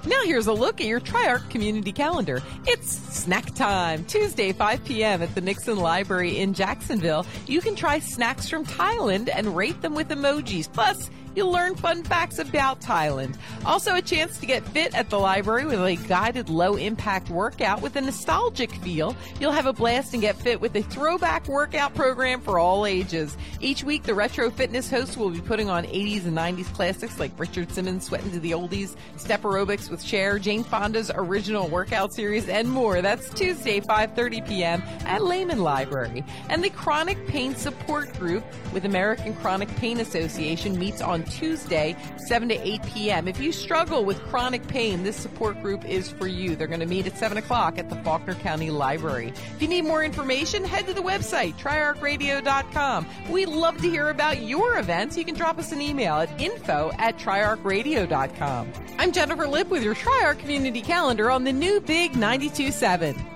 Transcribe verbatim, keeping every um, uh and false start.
Now here's a look at your Triarch community calendar. It's snack time, Tuesday, five p.m. at the Nixon Library in Jacksonville. You can try snacks from Thailand and rate them with emojis. Plus, you'll learn fun facts about Thailand. Also, a chance to get fit at the library with a guided low-impact workout with a nostalgic feel. You'll have a blast and get fit with a throwback workout program for all ages. Each week, the Retro Fitness host will be putting on eighties and nineties classics like Richard Simmons' Sweatin' to the Oldies, Step Aerobics with Cher, Jane Fonda's original workout series, and more. That's Tuesday, five thirty p.m. at Lehman Library. And the Chronic Pain Support Group with American Chronic Pain Association meets on Tuesday, seven to eight p.m. If you struggle with chronic pain, this support group is for you. They're going to meet at seven o'clock at the Faulkner County Library. If you need more information, head to the website, triarch radio dot com. We'd love to hear about your events. You can drop us an email at info at triarch radio dot com. I'm Jennifer Lipp with your Triarch Community Calendar on the new Big ninety-two point seven.